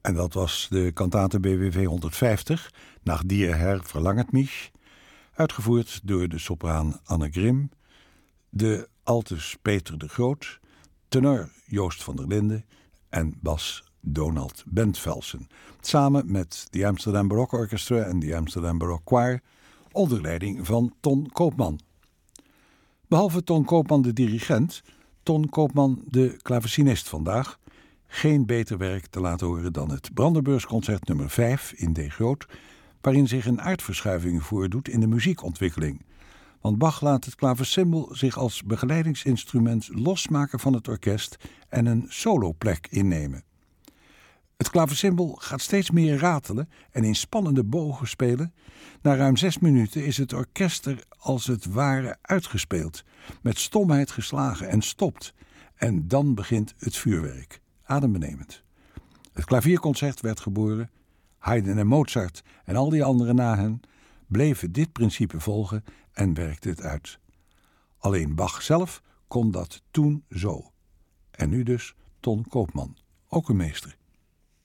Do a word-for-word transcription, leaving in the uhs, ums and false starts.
En dat was de kantate B W V honderdvijftig, Nach dir Herr verlanget mich, uitgevoerd door de sopraan Anne Grim, de altus Peter de Groot, tenor Joost van der Linden en bas Donald Bentvelsen, samen met de Amsterdam Baroque Orchestra en de Amsterdam Baroque Choir, onder leiding van Ton Koopman. Behalve Ton Koopman de dirigent, Ton Koopman de klavecinist vandaag. Geen beter werk te laten horen dan het Brandenburgsconcert nummer vijf in D groot, waarin zich een aardverschuiving voordoet in de muziekontwikkeling. Want Bach laat het klavecimbal zich als begeleidingsinstrument losmaken van het orkest en een soloplek innemen. Het klavecimbal gaat steeds meer ratelen en in spannende bogen spelen. Na ruim zes minuten is het orkest er als het ware uitgespeeld, met stomheid geslagen en stopt. En dan begint het vuurwerk. Adembenemend. Het klavierconcert werd geboren. Haydn en Mozart en al die anderen na hen bleven dit principe volgen en werkten het uit. Alleen Bach zelf kon dat toen zo. En nu dus Ton Koopman, ook een meester.